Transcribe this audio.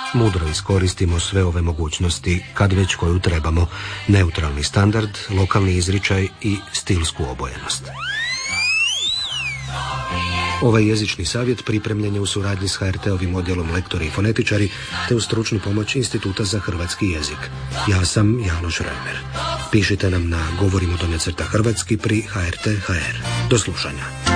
Mudro iskoristimo sve ove mogućnosti kad već koju trebamo, neutralni standard, lokalni izričaj i stilsku obojenost. Ovaj jezični savjet pripremljen je u suradnji s HRT-ovim odjelom Lektori i fonetičari te uz stručnu pomoć Instituta za hrvatski jezik. Ja sam Janoš Reimer. Pišite nam na govorimo_hrvatski pri HRT.hr. Do slušanja.